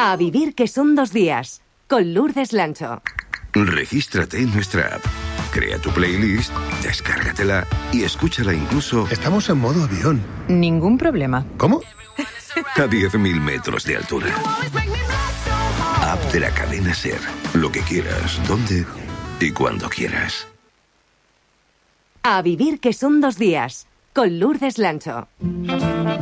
A vivir que son 2 días, con Lourdes Lancho. Regístrate en nuestra app. Crea tu playlist, descárgatela y escúchala incluso... Estamos en modo avión. Ningún problema. ¿Cómo? A 10.000 metros de altura. App de la cadena SER. Lo que quieras, donde y cuando quieras. A vivir que son 2 días, con Lourdes Lancho.